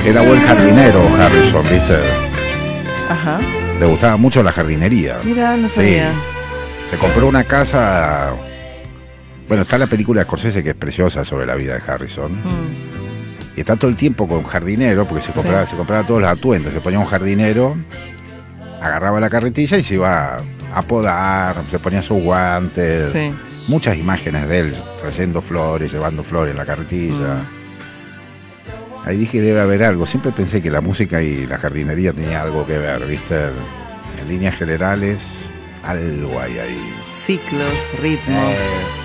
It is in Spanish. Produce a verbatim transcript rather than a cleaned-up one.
Era buen jardinero Harrison, ¿viste? Ajá. Le gustaba mucho la jardinería. Mira, no sabía. Sí. Se compró una casa. Bueno, está la película de Scorsese que es preciosa sobre la vida de Harrison. Mm. Y está todo el tiempo con jardinero, porque se compraba, sí. se compraba todos los atuendos. Se ponía un jardinero, agarraba la carretilla y se iba a podar, se ponía sus guantes. Sí. Muchas imágenes de él trayendo flores, llevando flores en la carretilla. Mm. Ahí dije, debe haber algo. Siempre pensé que la música y la jardinería tenía algo que ver, ¿viste? En líneas generales, algo hay ahí. Ciclos, ritmos. Eh,